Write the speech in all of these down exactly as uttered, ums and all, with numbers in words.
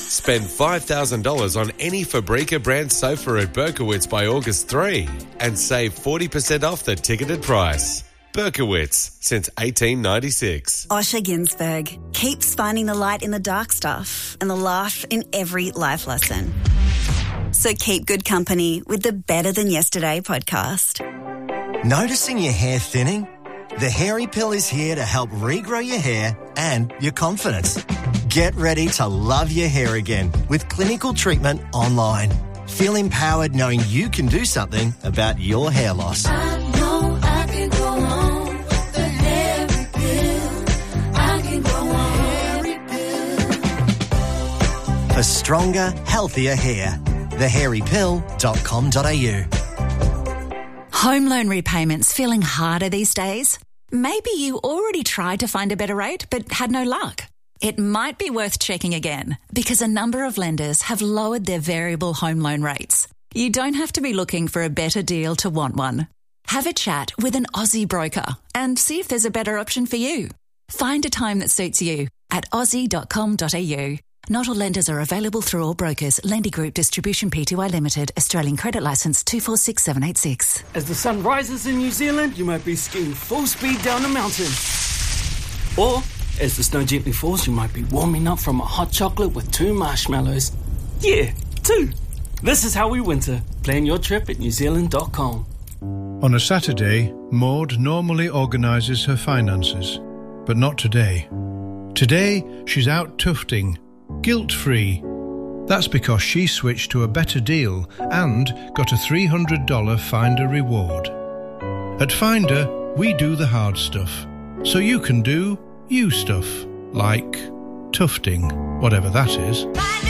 Spend five thousand dollars on any Fabrica brand sofa at Berkowitz by August third and save forty percent off the ticketed price. Berkowitz, since eighteen ninety-six. Osher Ginsberg keeps finding the light in the dark stuff and the laugh in every life lesson. So keep good company with the Better Than Yesterday podcast. Noticing your hair thinning? The Hairy Pill is here to help regrow your hair and your confidence. Get ready to love your hair again with clinical treatment online. Feel empowered knowing you can do something about your hair loss. I know I can go on with the Hairy Pill. I can go on. Hairy Pill. For stronger, healthier hair. the hairy pill dot com dot a u. Home loan repayments feeling harder these days? Maybe you already tried to find a better rate but had no luck. It might be worth checking again because a number of lenders have lowered their variable home loan rates. You don't have to be looking for a better deal to want one. Have a chat with an Aussie broker and see if there's a better option for you. Find a time that suits you at aussie dot com dot a u. Not all lenders are available through all brokers. Lendy Group Distribution Pty Limited. Australian Credit Licence two four six seven eight six. As the sun rises in New Zealand, you might be skiing full speed down a mountain. Or, as the snow gently falls, you might be warming up from a hot chocolate with two marshmallows. Yeah, two. This is how we winter. Plan your trip at new zealand dot com. On a Saturday, Maud normally organises her finances, but not today. Today, she's out tufting, guilt-free. That's because she switched to a better deal and got a three hundred dollars Finder reward. At Finder, we do the hard stuff, so you can do you stuff, like tufting, whatever that is.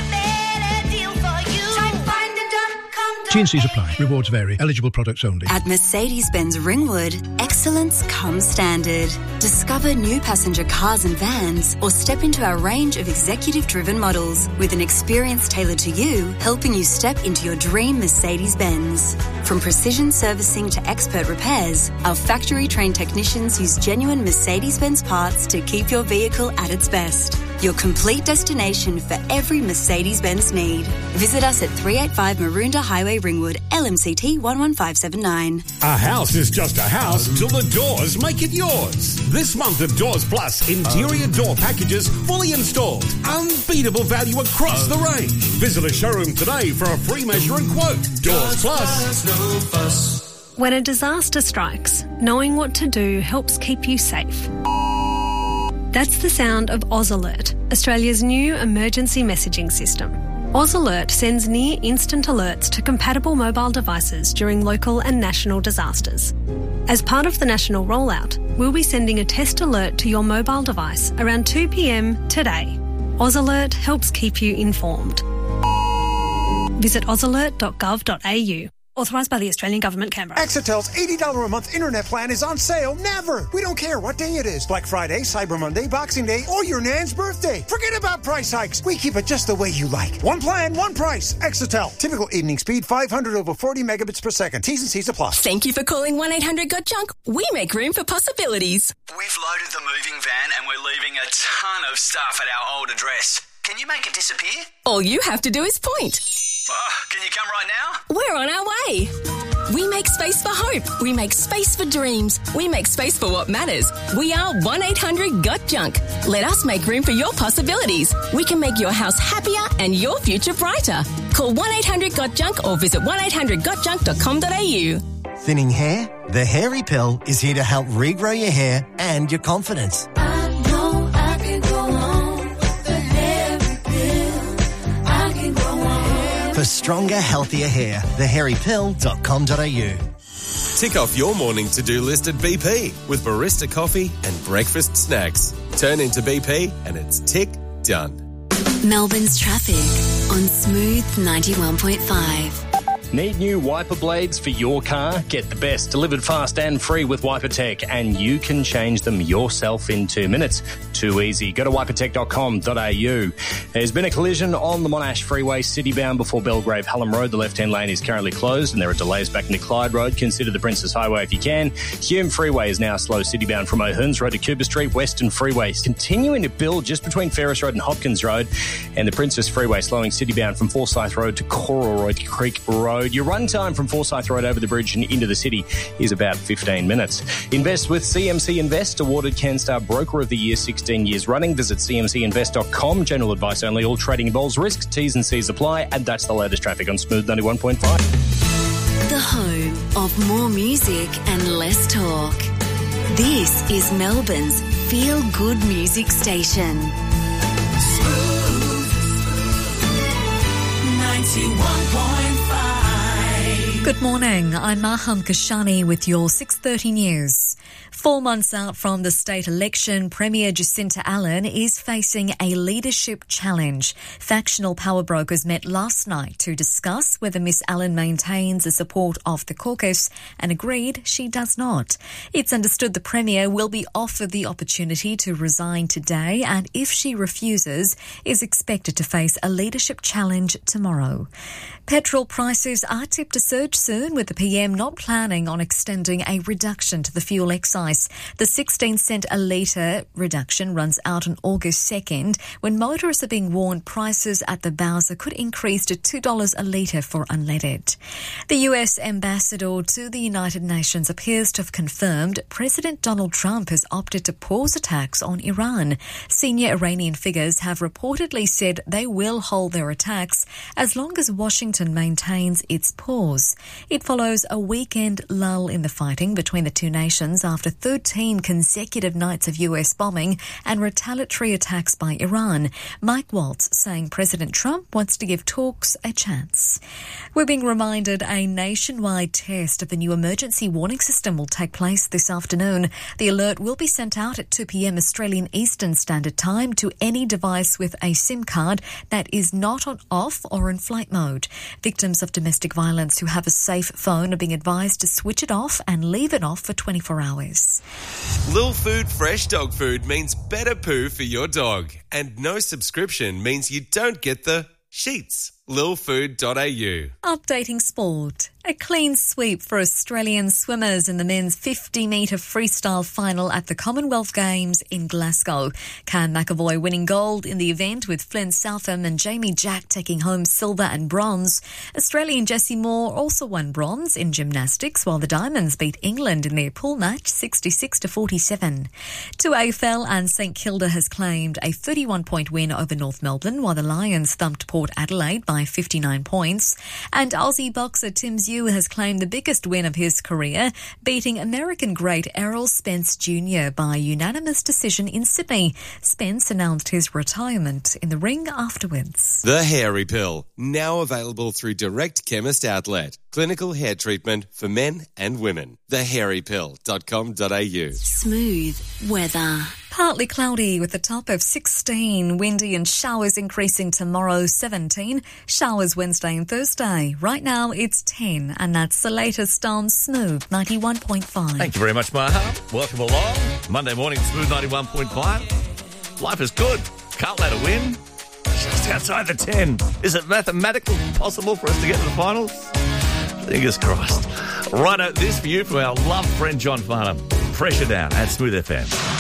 T and C's apply. Rewards vary. Eligible products only. At Mercedes-Benz Ringwood, excellence comes standard. Discover new passenger cars and vans or step into our range of executive-driven models with an experience tailored to you, helping you step into your dream Mercedes-Benz. From precision servicing to expert repairs, our factory-trained technicians use genuine Mercedes-Benz parts to keep your vehicle at its best. Your complete destination for every Mercedes-Benz need. Visit us at three eighty-five Maroondah Highway, Ringwood, L M C T one one five seven nine. A house is just a house till the doors make it yours. This month of Doors Plus, interior door packages fully installed. Unbeatable value across the range. Visit a showroom today for a free measure and quote. Doors Plus. When a disaster strikes, knowing what to do helps keep you safe. That's the sound of AusAlert, Australia's new emergency messaging system. AusAlert sends near-instant alerts to compatible mobile devices during local and national disasters. As part of the national rollout, we'll be sending a test alert to your mobile device around two p.m. today. AusAlert helps keep you informed. Visit aus alert dot gov dot a u. Authorised by the Australian Government, Canberra. Exitel's eighty dollars a month internet plan is on sale never. We don't care what day it is. Black Friday, Cyber Monday, Boxing Day, or your nan's birthday. Forget about price hikes. We keep it just the way you like. One plan, one price. Exitel. Typical evening speed, five hundred over forty megabits per second. T's and C's apply. Thank you for calling one eight hundred got junk. We make room for possibilities. We've loaded the moving van and we're leaving a ton of stuff at our old address. Can you make it disappear? All you have to do is point. Oh, can you come right now? We're on our way. We make space for hope. We make space for dreams. We make space for what matters. We are one eight hundred got junk. Let us make room for your possibilities. We can make your house happier and your future brighter. Call one eight hundred got junk or visit one eight hundred got junk dot com dot a u. Thinning hair? The Hairy Pill is here to help regrow your hair and your confidence. I know I can go on with the Hairy Pill. I can go on. For stronger, healthier hair, the hairy pill dot com dot a u. Tick off your morning to-do list at B P with barista coffee and breakfast snacks. Turn into B P and it's tick done. Melbourne's traffic on Smooth ninety-one point five. Need new wiper blades for your car? Get the best delivered fast and free with WiperTech, and you can change them yourself in two minutes. Too easy. Go to wipertech dot com dot a u. There's been a collision on the Monash Freeway, city-bound before Belgrave Hallam Road. The left-hand lane is currently closed, and there are delays back into Clyde Road. Consider the Princess Highway if you can. Hume Freeway is now slow city-bound from O'Hearns Road to Cooper Street. Western Freeway is continuing to build just between Ferris Road and Hopkins Road, and the Princess Freeway slowing city-bound from Forsyth Road to Cororoy Creek Road. Your run time from Forsyth Road over the bridge and into the city is about fifteen minutes. Invest with C M C Invest, awarded CanStar Broker of the Year sixteen years running. Visit c m c invest dot com. General advice only. All trading involves risk. T's and C's apply. And that's the latest traffic on Smooth ninety-one point five. The home of more music and less talk. This is Melbourne's Feel Good Music Station. Smooth ninety-one point five. Good morning, I'm Maham Kashani with your six thirty news. Four months out from the state election, Premier Jacinta Allen is facing a leadership challenge. Factional power brokers met last night to discuss whether Miss Allen maintains the support of the caucus and agreed she does not. It's understood the Premier will be offered the opportunity to resign today, and if she refuses, is expected to face a leadership challenge tomorrow. Petrol prices are tipped to surge soon, with the P M not planning on extending a reduction to the fuel excise. The sixteen cent a litre reduction runs out on August second, when motorists are being warned prices at the Bowser could increase to two dollars a litre for unleaded. The U S ambassador to the United Nations appears to have confirmed President Donald Trump has opted to pause attacks on Iran. Senior Iranian figures have reportedly said they will hold their attacks as long as Washington maintains its pause. It follows a weekend lull in the fighting between the two nations after thirteen consecutive nights of U S bombing and retaliatory attacks by Iran. Mike Waltz saying President Trump wants to give talks a chance. We're being reminded a nationwide test of the new emergency warning system will take place this afternoon. The alert will be sent out at two p.m. Australian Eastern Standard Time to any device with a SIM card that is not on off or in flight mode. Victims of domestic violence who have a safe phone are being advised to switch it off and leave it off for twenty-four hours. Lil Food fresh dog food means better poo for your dog. And no subscription means you don't get the sheets. lil food dot a u. Updating sport. A clean sweep for Australian swimmers in the men's fifty metre freestyle final at the Commonwealth Games in Glasgow. Cam McAvoy winning gold in the event, with Flynn Southam and Jamie Jack taking home silver and bronze. Australian Jessie Moore also won bronze in gymnastics, while the Diamonds beat England in their pool match sixty-six to forty-seven. Two A F L and St Kilda has claimed a thirty-one point win over North Melbourne, while the Lions thumped Port Adelaide by fifty-nine points. And Aussie boxer Tim Zhu has claimed the biggest win of his career, beating American great Errol Spence Junior by unanimous decision in Sydney. Spence announced his retirement in the ring afterwards. The Hairy Pill, now available through Direct Chemist Outlet. Clinical hair treatment for men and women. the hairy pill dot com dot a u. Smooth weather. Partly cloudy with a top of sixteen. Windy and showers increasing tomorrow, seventeen. Showers Wednesday and Thursday. Right now it's ten, and that's the latest on Smooth ninety-one point five. Thank you very much, Maha. Welcome along. Monday morning, Smooth ninety-one point five. Life is good. Can't let it win. Just outside the ten. Is it mathematically possible for us to get to the finals? Fingers crossed. Righto, this for you from our loved friend John Farnham. Pressure down at Smooth F M.